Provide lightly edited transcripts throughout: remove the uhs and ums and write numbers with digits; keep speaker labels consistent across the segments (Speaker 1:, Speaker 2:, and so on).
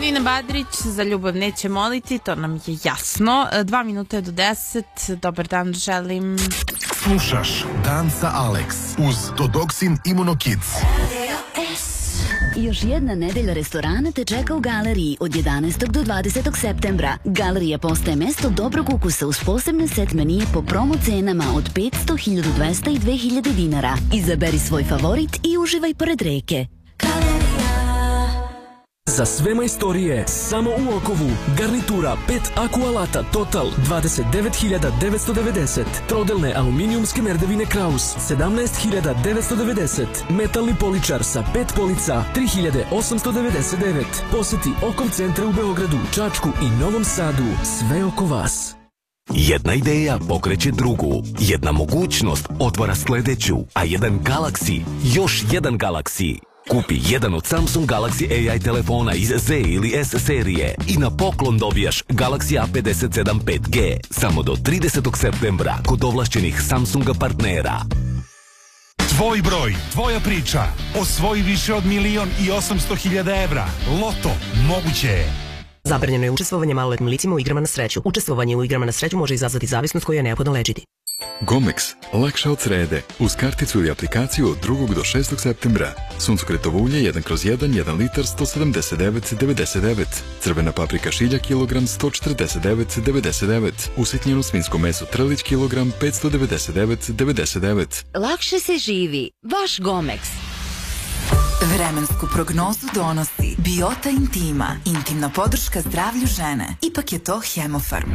Speaker 1: Nina Badrić, za ljubav neće moliti, to nam je jasno. 2 minute do 10, dobar dan želim.
Speaker 2: Slušaš Dan sa Alex uz Dodoksin Immunokids.
Speaker 3: Još jedna nedelja restorana te čeka u galeriji od 11. do 20. septembra. Galerija postaje mesto dobrog ukusa uz posebne set menije po promo cenama od 500, 1200 i 2000 dinara. Izaberi svoj favorit i uživaj pored reke.
Speaker 4: Za sve majstorije, samo u Okovu, garnitura 5 aku alata Total 29.990, trodelne aluminijumske merdevine Kraus 17.990, metalni poličar sa 5 polica 3.899. Poseti Okov centre u Beogradu, Čačku i Novom Sadu, sve oko vas.
Speaker 5: Jedna ideja pokreće drugu, jedna mogućnost otvara sledeću, a jedan Galaxy, još jedan Galaxy. Kupi jedan od Samsung Galaxy AI telefona iz Z ili S serije i na poklon dobijaš Galaxy A57 5G samo do 30. septembra kod ovlašćenih Samsunga partnera.
Speaker 6: Tvoj broj, tvoja priča. Osvoji više od 1.800.000 evra. Loto, moguće je.
Speaker 7: Zabranjeno je učestvovanje maloletnim licima u igrama na sreću. Učestvovanje u igrama na sreću može izazvati zavisnost koju je neophodno lečiti.
Speaker 8: Gomex, lakše od srede, uz karticu ili aplikaciju od 2. do 6. septembra. Suncokretovo ulje 1/1, 1 litar 179,99. Crvena paprika šilja kilogram 149,99. Usitnjeno svinjsko meso trlić kilogram 599,99.
Speaker 3: Lakše se živi. Vaš Gomex.
Speaker 9: Vremensku prognozu donosi Biota Intima, intimna podrška zdravlju žene. Ipak je to Hemofarm.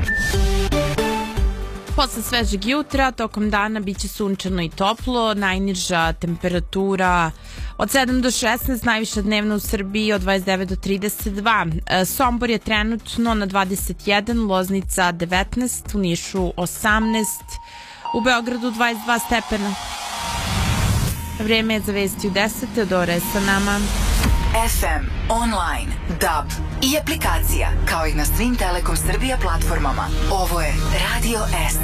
Speaker 1: Posle svežeg jutra, tokom dana biće sunčano i toplo, najniža temperatura od 7 do 16, najviša dnevna u Srbiji od 29 do 32. Sombor je trenutno na 21, Loznica 19, u Nišu 18, u Beogradu 22 stepena. Vreme je za vesti u 10, Teodora je sa nama.
Speaker 9: FM, online, DAB i aplikacija, kao i na svim Telekom Srbija platformama. Ovo je Radio S.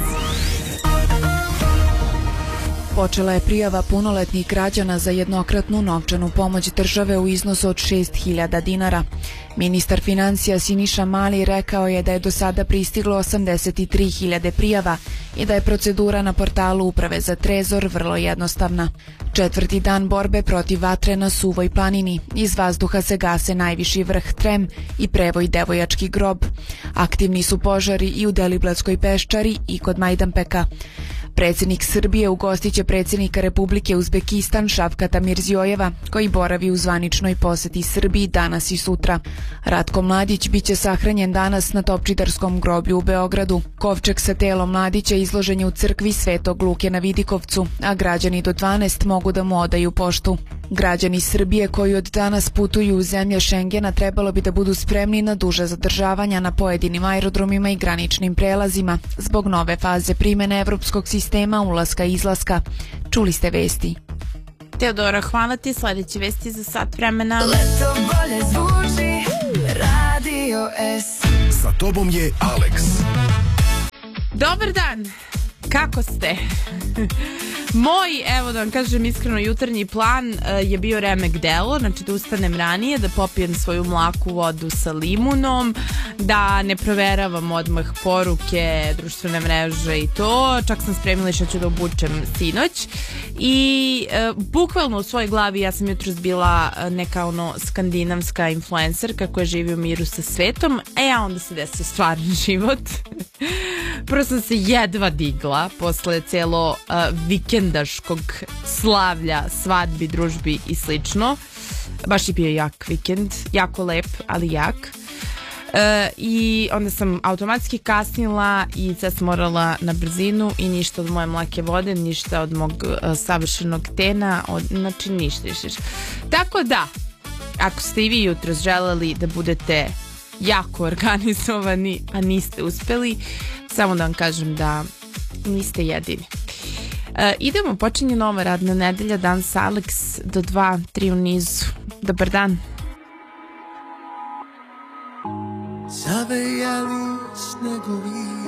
Speaker 10: Počela je prijava punoletnih građana za jednokratnu novčanu pomoć države u iznosu od 6.000 dinara. Ministar financija Siniša Mali rekao je da je do sada pristiglo 83.000 prijava i da je procedura na portalu Uprave za trezor vrlo jednostavna. 4. dan borbe protiv vatre na Suvoj planini. Iz vazduha se gase najviši vrh Trem i Prevoj Devojački grob. Aktivni su požari i u Deliblatskoj peščari i kod Majdanpeka. Predsjednik Srbije ugostiće predsjednika Republike Uzbekistan Šavkata Mirziojeva, koji boravi u zvaničnoj poseti Srbiji danas i sutra. Ratko Mladić biće sahranjen danas na Topčidarskom groblju u Beogradu. Kovčeg sa telom Mladića izložen je u crkvi Svetog Luke na Vidikovcu, a građani do 12 mogu da mu odaju poštu. Građani Srbije koji od danas putuju u zemlje Šengena trebalo bi da budu spremni na duže zadržavanja na pojedinim aerodromima i graničnim prelazima zbog nove faze primene evropskog sistema ulaska i izlaska. Čuli ste vesti.
Speaker 1: Teodora, hvala ti. Sljedeće vesti za sat vremena.
Speaker 9: Leto bolje zvuči, Radio S.
Speaker 2: Sa tobom je Alex.
Speaker 1: Dobar dan. Kako ste? Moj, evo da vam kažem iskreno, jutarnji plan je bio remek delo, znači da ustanem ranije, da popijem svoju mlaku vodu sa limunom, da ne proveravam odmah poruke, društvene mreže i to, čak sam spremila što ću da obučem sinoć i bukvalno u svojoj glavi ja sam jutros bila neka skandinavska influencerka koja živi u miru sa svetom, a onda se desio stvarni život. Prvo sam se jedva digla posle cijelo vikendaškog slavlja, svadbi, družbi i slično. Baš je bio jak vikend, jako lep, ali jak. I onda sam automatski kasnila i sad sam morala na brzinu i ništa od moje mlake vode, ništa od mog savršenog tena, znači ništa. Tako da, ako ste i vi jutros želeli da budete jako organizovani, a niste uspeli, samo da vam kažem da niste jedini. Idemo, počinje nova radna nedelja, dan sa Alex do 2-3 u nizu. Dobar dan.
Speaker 11: Zavejali snegovi